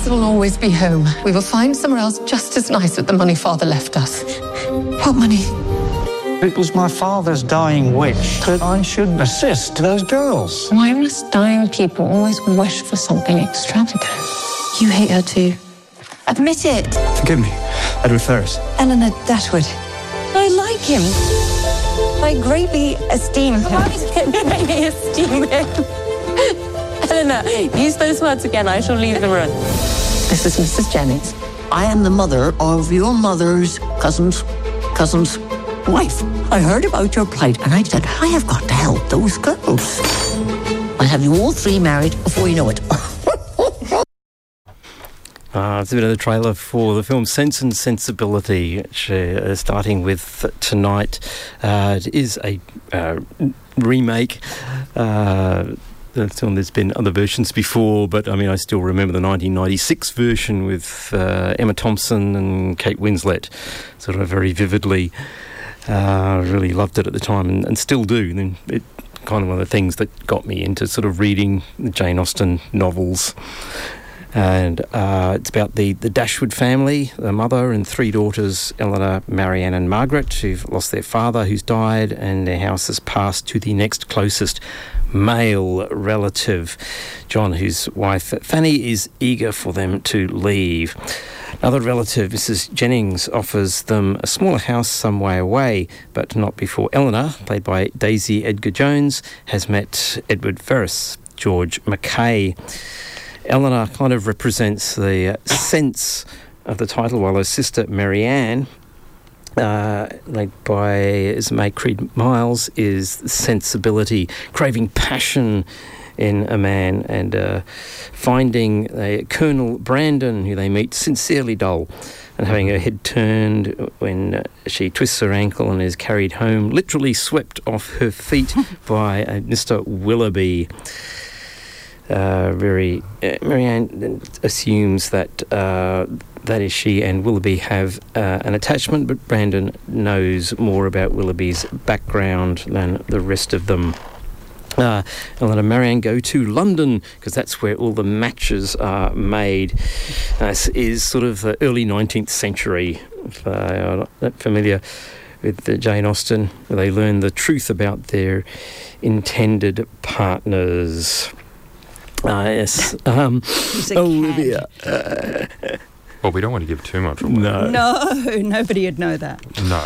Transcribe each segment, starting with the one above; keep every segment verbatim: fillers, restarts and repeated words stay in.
Basil will always be home. We will find somewhere else just as nice with the money Father left us. What money? It was my father's dying wish that I should assist those girls. Why must dying people always wish for something extravagant? You hate her too. Admit it. Forgive me, Edward Ferrars. Eleanor Dashwood. I like him. I greatly esteem him. I greatly esteem him. Eleanor, use those words again. I shall leave the room. This is Missus Jennings. I am the mother of your mother's cousin's cousin's wife. I heard about your plight and I said, I have got to help those girls. I'll have you all three married before you know it. Uh, it's a bit of the trailer for the film Sense and Sensibility, which uh, is starting with tonight. Uh, it is a uh, remake. Uh, the film, there's been other versions before, but I mean, I still remember the nineteen ninety-six version with uh, Emma Thompson and Kate Winslet, sort of very vividly. Uh, really loved it at the time, and, and still do. And then it kind of one of the things that got me into sort of reading the Jane Austen novels. And uh, it's about the, the Dashwood family, the mother and three daughters, Eleanor, Marianne and Margaret, who've lost their father who's died, and their house has passed to the next closest male relative, John, whose wife Fanny is eager for them to leave. Another relative, Missus Jennings, offers them a smaller house some way away, but not before Eleanor, played by Daisy Edgar-Jones, has met Edward Ferrars, George Mackay. Eleanor kind of represents the uh, sense of the title, while her sister Marianne, uh, played by Esme Creed Miles, is sensibility, craving passion in a man, and uh, finding uh, Colonel Brandon, who they meet, sincerely dull, and having her head turned when uh, she twists her ankle and is carried home, literally swept off her feet by uh, Mister Willoughby. Uh, very uh, Marianne assumes that uh, that is she and Willoughby have uh, an attachment, but Brandon knows more about Willoughby's background than the rest of them. Uh, Eleanor and Marianne go to London because that's where all the matches are made. Uh, this is sort of the early nineteenth century. If uh, not familiar with the Jane Austen, where they learn the truth about their intended partners. Ah, uh, yes. Um, Olivia. Uh, well, we don't want to give too much away. No. No, nobody would know that. No.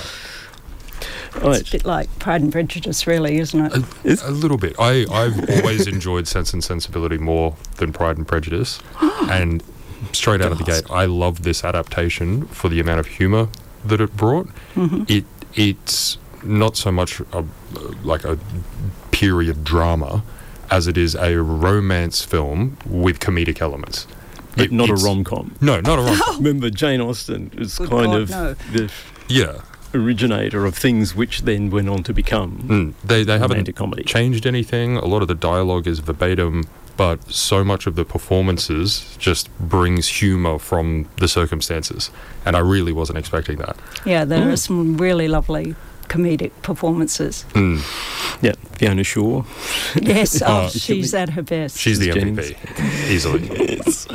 It's Right. a bit like Pride and Prejudice, really, isn't it? A, a little bit. I, I've always enjoyed Sense and Sensibility more than Pride and Prejudice. And straight out of the gate, I love this adaptation for the amount of humour that it brought. Mm-hmm. It It's not so much a, like a period drama as it is a romance film with comedic elements. But It- not a it's- rom-com. No, not a rom-com. Remember, Jane Austen is Good kind God, of no. the Yeah. originator of things which then went on to become Mm. They, they haven't romantic comedy. changed anything. A lot of the dialogue is verbatim, but so much of the performances just brings humour from the circumstances. And I really wasn't expecting that. Yeah, there Mm. are some really lovely comedic performances. Mm. Yeah, Fiona Shaw. Yes, oh, Oh, she's at her best. She's the James. M V P, easily. Yes.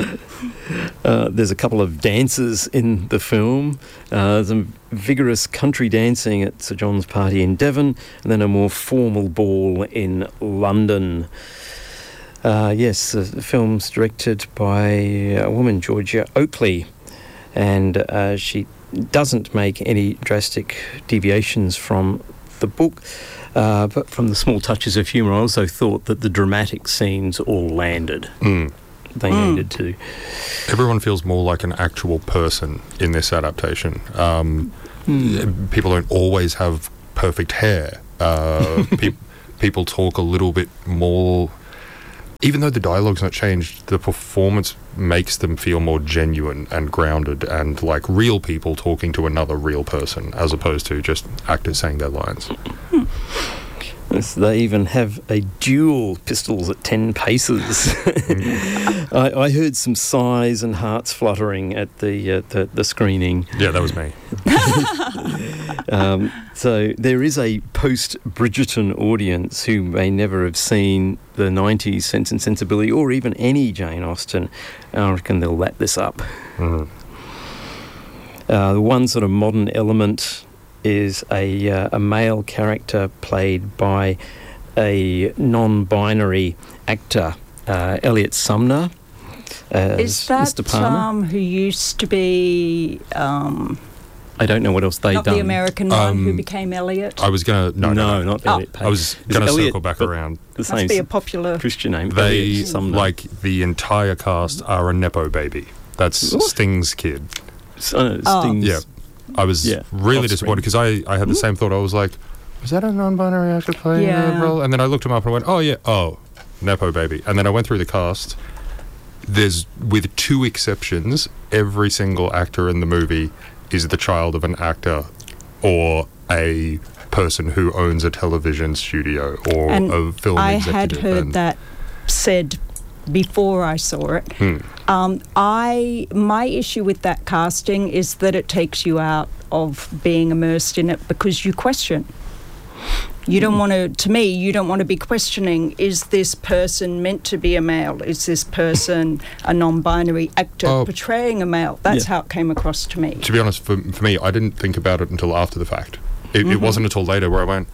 Uh, there's a couple of dances in the film. Uh, some vigorous country dancing at Sir John's party in Devon, and then a more formal ball in London. Uh, yes, the film's directed by a woman, Georgia Oakley, and uh, she doesn't make any drastic deviations from the book, uh, but from the small touches of humour, I also thought that the dramatic scenes all landed. Mm. They Mm. needed to. Everyone feels more like an actual person in this adaptation. Um, Mm. People don't always have perfect hair. Uh, pe- people talk a little bit more. Even though the dialogue's not changed, the performance makes them feel more genuine and grounded and like real people talking to another real person, as opposed to just actors saying their lines. Yes, they even have a dual pistols at ten paces. I, I heard some sighs and hearts fluttering at the uh, the, the screening. Yeah, that was me. um, so there is a post-Bridgerton audience who may never have seen the nineties Sense and Sensibility or even any Jane Austen. I reckon they'll lap this up. Mm. Uh, the one sort of modern element is a, uh, a male character played by a non-binary actor, uh, Elliot Sumner, as Is that Mister Palmer. um, who used to be um, I don't know what else they've not done. the American one who Um, became Elliot? I was gonna no, no, no, no. not Oh. Elliot Page. I was It's gonna Elliot, circle back but around. The Must same be a popular. Christian name. They Elliot Sumner. like the entire cast are a nepo baby. That's What? Sting's kid. uh, Oh. Sting's. Yeah, I was Yeah, really offspring. disappointed because I, I had the same thought. I was like, was that a non-binary actor playing Yeah. the role? And then I looked him up and I went, oh yeah, oh, nepo baby. And then I went through the cast. There's, with two exceptions, every single actor in the movie is the child of an actor or a person who owns a television studio or And a film I executive. had heard and- that said before I saw it. Hmm. Um, I my issue with that casting is that it takes you out of being immersed in it because you question. You don't want to, to me, you don't want to be questioning, is this person meant to be a male? Is this person a non-binary actor Oh. portraying a male? That's Yeah. how it came across to me. To be honest, for, for me, I didn't think about it until after the fact. It, Mm-hmm. it wasn't until later where I went,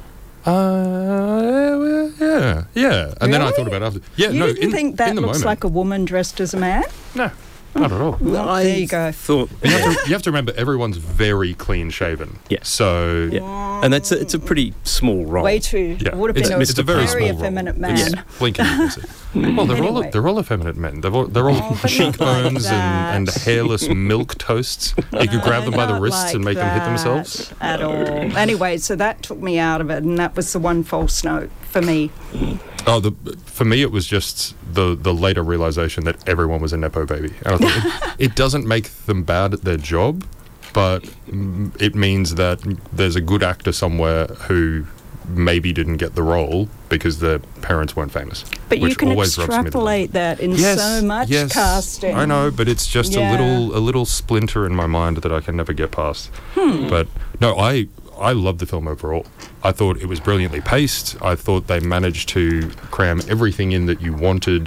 uh, yeah, yeah. And then I Really? thought about it after. Yeah, You no, didn't in, think that in the looks moment. like a woman dressed as a man? No, not at all. Well, there you go. Thought, You have, to, you have to remember, everyone's very clean shaven. Yeah. So, yeah. And that's a, it's a pretty small role. Way too. yeah, Would have it's, been a, it's a very, very small effeminate role. man. It's blinking. You can see. Well, they're all Anyway. they're all effeminate men. They're all, they're all Oh, but not like cheekbones that. and, and hairless milk toasts. You could grab them by the Not wrists like and make them hit that themselves. at all. Anyway, so that took me out of it, and that was the one false note for me. Oh, the, for me, it was just the the later realization that everyone was a nepo baby. And I thought it, it doesn't make them bad at their job, but mm, it means that there's a good actor somewhere who maybe didn't get the role because their parents weren't famous. But you which can always rubs me the wrong- extrapolate that in Yes, so much yes, casting. I know, but it's just Yeah. a little a little splinter in my mind that I can never get past. Hmm. But no, I I loved the film overall. I thought it was brilliantly paced. I thought they managed to cram everything in that you wanted.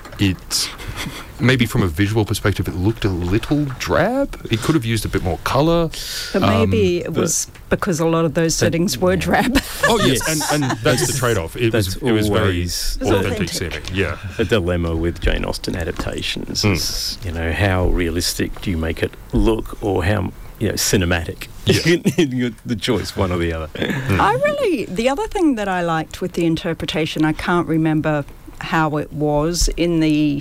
It maybe from a visual perspective, it looked a little drab. It could have used a bit more colour. But maybe Um, it was because a lot of those settings were drab. Oh yes, Yes. and, and that's the trade-off. It was That's it was very always It was authentic authentic. seeming. Yeah. a dilemma with Jane Austen adaptations. Mm. Is, you know, how realistic do you make it look, or how you know cinematic? Yeah. The choice, one or the other. I really, the other thing that I liked with the interpretation, I can't remember how it was in the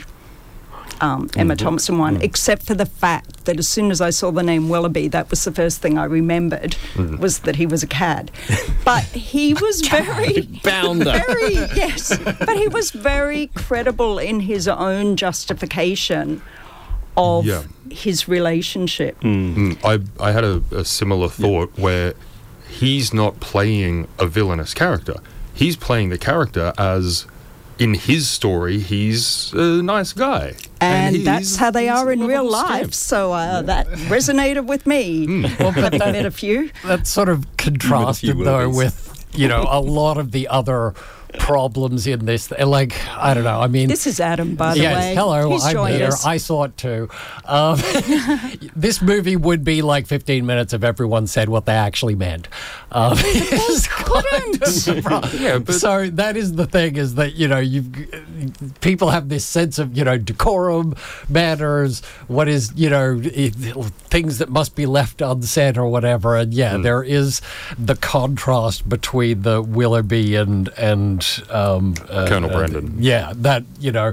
um, Emma Mm. Thompson one, Mm. except for the fact that as soon as I saw the name Willoughby, that was the first thing I remembered, Mm. was that he was a cad. But he was very... Bounder. Very, yes, but he was very credible in his own justification of Yeah. his relationship. Mm, I I had a, a similar thought where he's not playing a villainous character. He's playing the character as, in his story, he's a nice guy. And, he's- that's how they he's are a in real lovable life. scamp. So uh, that resonated with me. Well, but Having met a few. that's sort of contrasted You though will be. with, you know, a lot of the other problems in this. Like, I don't know. I mean, This is Adam, by the yes, way. hello, He's I'm joined here. us. I saw it too. Um, this movie would be like fifteen minutes if everyone said what they actually meant. Um, it's kind of the pro- Yeah, but- so that is the thing, is that, you know, you people have this sense of, you know, decorum, manners, what is, you know, it, things that must be left unsaid or whatever. And yeah, there is the contrast between the Willoughby and and um, uh, Colonel uh, Brandon. yeah, that, you know,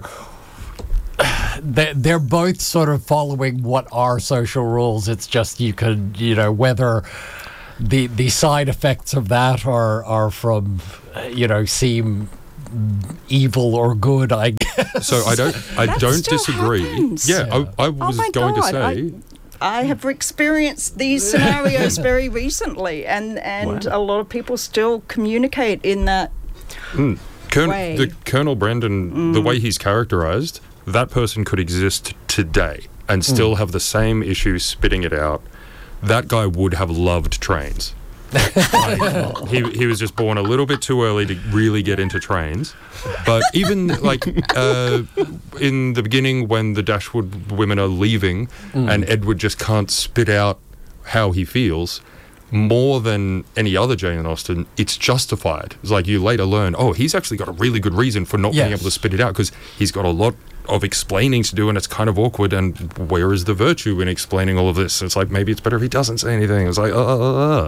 they're, they're both sort of following what are social rules. It's just you could, you know, whether the the side effects of that are are from, uh, you know, seem evil or good, I guess. So I don't I That don't still disagree. happens. Yeah, Yeah. I, I Oh was my going God, to say. I, I have experienced these scenarios very recently, and, and a lot of people still communicate in that. Mm. Colonel, way. the Colonel Brandon, the way he's characterized, that person could exist today and still have the same issues spitting it out that guy would have loved trains. Like, he he was just born a little bit too early to really get into trains. But even like uh, in the beginning, when the Dashwood women are leaving, mm. and Edward just can't spit out how he feels, more than any other Jane Austen, it's justified. It's like you later learn, oh, he's actually got a really good reason for not yes. being able to spit it out, because he's got a lot of explaining to do, and it's kind of awkward, and where is the virtue in explaining all of this? It's like, maybe it's better if he doesn't say anything. It's like, uh, uh, uh.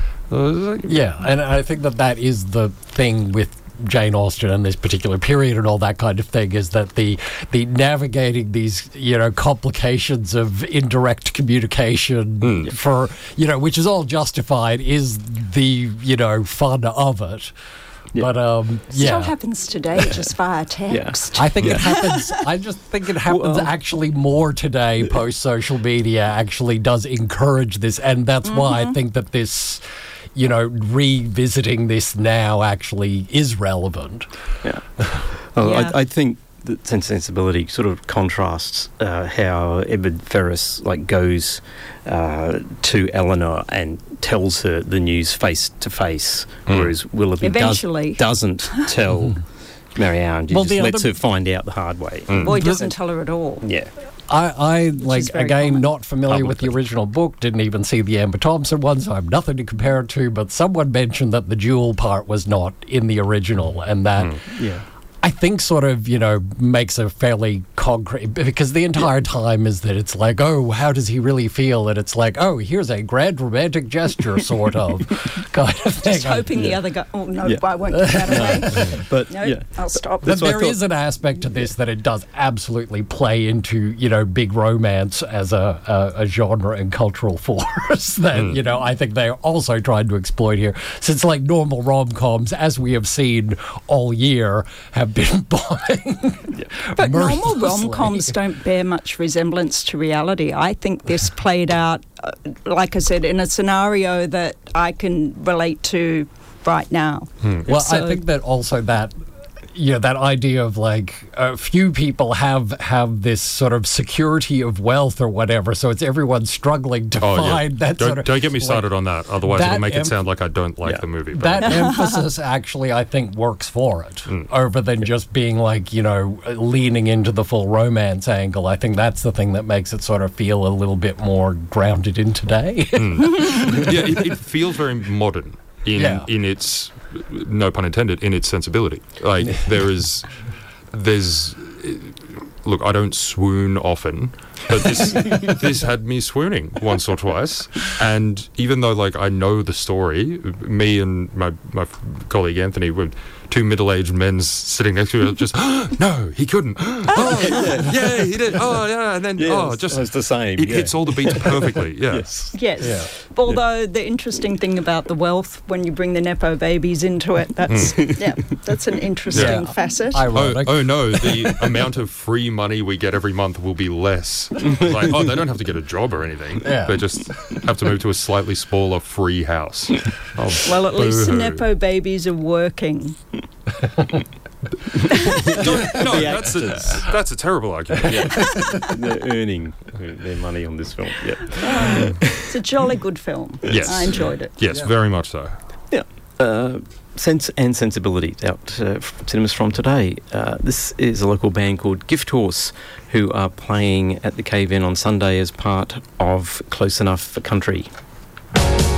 uh yeah, and I think that that is the thing with Jane Austen and this particular period and all that kind of thing, is that the the navigating these, you know, complications of indirect communication mm. for, you know, which is all justified, is the, you know, fun of it. Yeah. But um, yeah, still happens today, just via text. Yeah. I think yeah. it happens. I just think it happens well, actually more today. Post social media actually does encourage this, and that's mm-hmm. why I think that this, you know, revisiting this now actually is relevant. Yeah. Well, yeah. I, I think that Sense and Sensibility sort of contrasts uh, how Edward Ferrars like goes uh, to Eleanor and tells her the news face to face, whereas Willoughby does, doesn't tell Marianne. He well, just lets other... her find out the hard way. Mm. Boy doesn't tell her at all. Yeah. I, I like, again, common. not familiar with the original book, didn't even see the Amber Thompson one, so I have nothing to compare it to, but someone mentioned that the duel part was not in the original, and that... Mm. Yeah. I think sort of, you know, makes a fairly concrete, because the entire yeah. time is that it's like, oh, how does he really feel? And it's like, oh, here's a grand romantic gesture, sort of, kind of thing. Just hoping yeah. the other guy, oh, no, yeah. I won't get that away. But, no, yeah. I'll stop. But there is an aspect to this that it does absolutely play into, you know, big romance as a, a, a genre and cultural force that, mm. you know, I think they're also trying to exploit here. Since, like, normal rom-coms, as we have seen all year, have been bombing. yeah. But normal rom-coms don't bear much resemblance to reality. I think this played out, uh, like I said, in a scenario that I can relate to right now. Hmm. Well, so, I think that also that, you know, that idea of like a few people have have this sort of security of wealth or whatever, so it's everyone struggling to oh, find yeah. that don't, sort of... Don't get me started like, on that, otherwise it'll make em- it sound like I don't like yeah. the movie. But that emphasis actually, I think, works for it, mm. over than just being like, you know, leaning into the full romance angle. I think that's the thing that makes it sort of feel a little bit more grounded in today. mm. Yeah, it, it feels very modern in yeah. in its... no pun intended, in its sensibility. Like, there is, there's, look, I don't swoon often, but this this had me swooning once or twice. And even though, like, I know the story, me and my, my colleague Anthony were two middle-aged men sitting next to each other, just, oh, no, he couldn't. Oh, yeah, yeah, he did. Oh, yeah, and then, yeah, oh, just... it's the same. It yeah. hits all the beats perfectly, yeah. yes. Yes. Yeah. Although the interesting thing about the wealth, when you bring the Nepo babies into it, that's yeah, that's an interesting Yeah. facet. Oh, oh no, the amount of free money we get every month will be less. Like, oh, they don't have to get a job or anything. Yeah. They just have to move to a slightly smaller free house. Oh, Well, at least the boo-hoo. Nepo babies are working. no, that's a, that's a terrible argument. Yeah. They're earning their money on this film. Yeah. Oh, it's a jolly good film. Yes. I enjoyed it. Yes, Yeah. very much so. Yeah. Uh, Sense and Sensibility out uh, f- cinemas from today. Uh, this is a local band called Gift Horse, who are playing at the Cave Inn on Sunday as part of Close Enough for Country.